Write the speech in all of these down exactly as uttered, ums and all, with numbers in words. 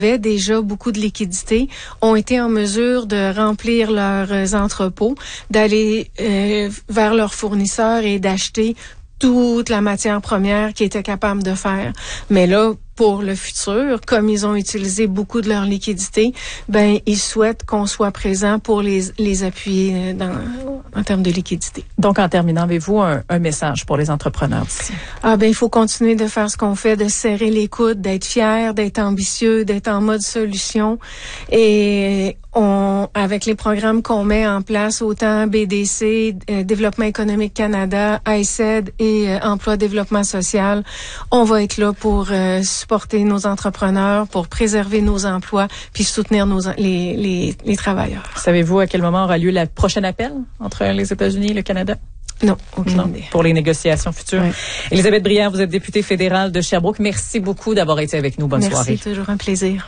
avaient déjà beaucoup de liquidités ont été en mesure de remplir leurs entrepôts, d'aller euh, vers leurs fournisseurs et d'acheter toute la matière première qu'ils étaient capables de faire. Mais là, pour le futur, comme ils ont utilisé beaucoup de leur liquidité, ben ils souhaitent qu'on soit présent pour les les appuyer dans en termes de liquidité. Donc, en terminant, avez-vous un, un message pour les entrepreneurs d'ici? Ah ben il faut continuer de faire ce qu'on fait, de serrer les coudes, d'être fier, d'être ambitieux, d'être en mode solution. Et on, avec les programmes qu'on met en place, autant B D C, euh, Développement économique Canada, I C E D et euh, Emploi Développement social, on va être là pour euh, supporter nos entrepreneurs, pour préserver nos emplois, puis soutenir nos les, les, les travailleurs. Savez-vous à quel moment aura lieu le prochain appel entre les États-Unis et le Canada? Non, aucune non, idée. Pour les négociations futures. Oui. Élisabeth Brière, vous êtes députée fédérale de Sherbrooke. Merci beaucoup d'avoir été avec nous. Bonne Merci, soirée. C'est toujours un plaisir.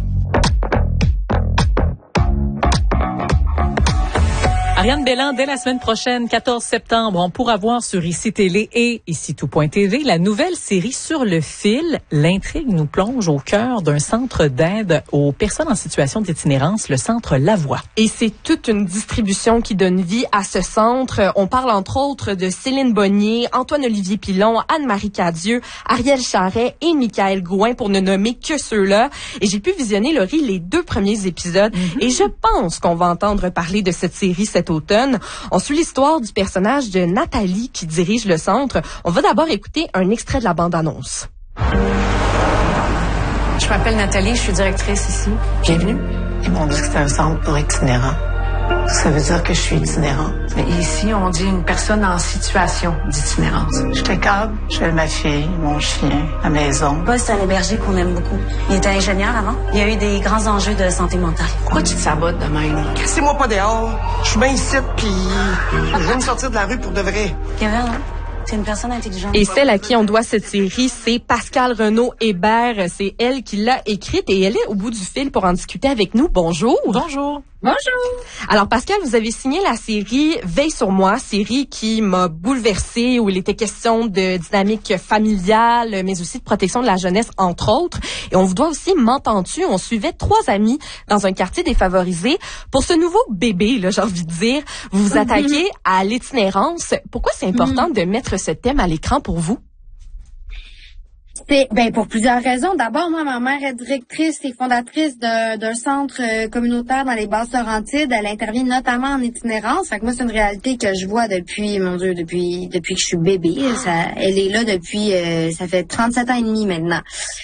Ariane Belland, dès la semaine prochaine, quatorze septembre, on pourra voir sur Ici Télé et Ici Tout point T V la nouvelle série Sur le fil. L'intrigue nous plonge au cœur d'un centre d'aide aux personnes en situation d'itinérance, le centre La Voix. Et c'est toute une distribution qui donne vie à ce centre. On parle entre autres de Céline Bonnier, Antoine-Olivier Pilon, Anne-Marie Cadieux, Ariel Charret et Michael Gouin, pour ne nommer que ceux-là. Et j'ai pu visionner, Laurie, les deux premiers épisodes. Mm-hmm. Et je pense qu'on va entendre parler de cette série cet automne. On suit l'histoire du personnage de Nathalie qui dirige le centre. On va d'abord écouter un extrait de la bande-annonce. Je m'appelle Nathalie, je suis directrice ici. Bienvenue. Ils m'ont dit que c'était un centre pour itinérants. Ça veut dire que je suis itinérante. Mais ici, on dit une personne en situation d'itinérance. J'étais cadre, j'avais ma fille, mon chien, la maison. Paul, c'est un héberger qu'on aime beaucoup. Il était ingénieur avant. Il y a eu des grands enjeux de santé mentale. Pourquoi tu te sabotes de même? Cassez-moi pas dehors. Je suis bien ici, puis je viens de sortir de la rue pour de vrai. Kevin, hein? C'est une personne intelligente. Et celle à qui on doit cette série, c'est Pascale Renaud-Hébert. C'est elle qui l'a écrite et elle est au bout du fil pour en discuter avec nous. Bonjour. Bonjour. Bonjour. Alors, Pascale, vous avez signé la série Veille sur moi, série qui m'a bouleversée, où il était question de dynamique familiale, mais aussi de protection de la jeunesse, entre autres. Et on vous doit aussi, m'entends-tu, on suivait trois amis dans un quartier défavorisé. Pour ce nouveau bébé, là, j'ai envie de dire, vous vous attaquez mm-hmm. à l'itinérance. Pourquoi c'est important mm-hmm. de mettre ce thème à l'écran pour vous? C'est, ben, pour plusieurs raisons. D'abord, moi, ma mère est directrice et fondatrice de, d'un centre euh, communautaire dans les Basses-Laurentides. Elle intervient notamment en itinérance. Fait que moi, c'est une réalité que je vois depuis, mon Dieu, depuis, depuis que je suis bébé. Ça, elle est là depuis, euh, ça fait trente-sept ans et demi maintenant.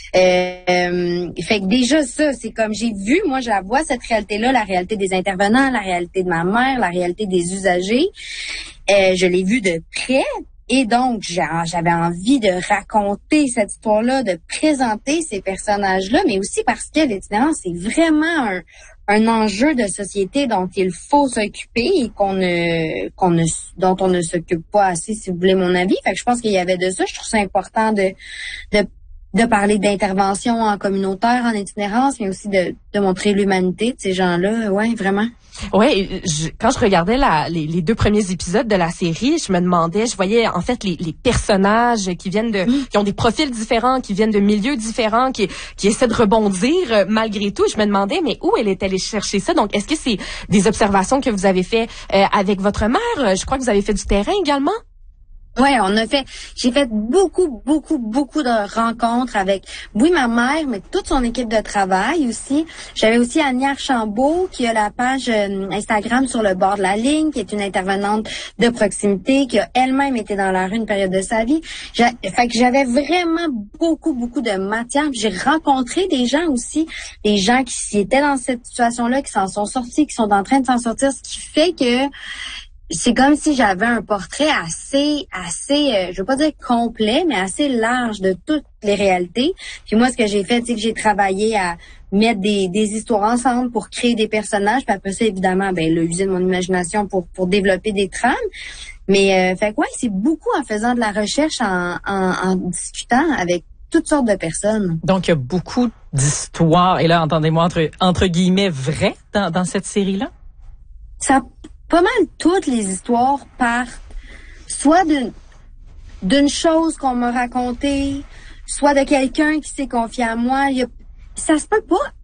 Euh, fait que déjà, ça, c'est comme j'ai vu, moi, je la vois, cette réalité-là, la réalité des intervenants, la réalité de ma mère, la réalité des usagers. Euh, je l'ai vu de près. Et donc, j'avais envie de raconter cette histoire-là, de présenter ces personnages-là, mais aussi parce que l'itinérance, c'est vraiment un, un enjeu de société dont il faut s'occuper et qu'on ne, qu'on ne, dont on ne s'occupe pas assez, si vous voulez mon avis. Fait que je pense qu'il y avait de ça. Je trouve ça important de, de, de parler d'intervention en communautaire, en itinérance, mais aussi de, de montrer l'humanité de ces gens-là. Ouais, vraiment. Ouais, je, quand je regardais la, les, les deux premiers épisodes de la série, je me demandais, je voyais en fait les, les personnages qui viennent de, mmh. qui ont des profils différents, qui viennent de milieux différents, qui, qui essaient de rebondir euh, malgré tout. Je me demandais, mais où elle est allée chercher ça? Donc, est-ce que c'est des observations que vous avez fait euh, avec votre mère? Je crois que vous avez fait du terrain également. Ouais, on a fait, j'ai fait beaucoup, beaucoup, beaucoup de rencontres avec, oui, ma mère, mais toute son équipe de travail aussi. J'avais aussi Annie Archambault, qui a la page euh, Instagram Sur le bord de la ligne, qui est une intervenante de proximité, qui a elle-même été dans la rue une période de sa vie. J'ai, fait que j'avais vraiment beaucoup, beaucoup de matière. J'ai rencontré des gens aussi, des gens qui étaient dans cette situation-là, qui s'en sont sortis, qui sont en train de s'en sortir, ce qui fait que c'est comme si j'avais un portrait assez, assez, euh, je veux pas dire complet, mais assez large de toutes les réalités. Puis moi, ce que j'ai fait, c'est que j'ai travaillé à mettre des, des histoires ensemble pour créer des personnages. Puis après ça, évidemment, ben, là, user de mon imagination pour, pour développer des trames. Mais, euh, fait que ouais, c'est beaucoup en faisant de la recherche, en, en, en discutant avec toutes sortes de personnes. Donc, il y a beaucoup d'histoires, et là, entendez-moi, entre, entre guillemets, vraies dans, dans cette série-là? Ça Pas mal toutes les histoires partent soit d'une d'une chose qu'on m'a racontée, soit de quelqu'un qui s'est confié à moi. Il y a, ça se peut pas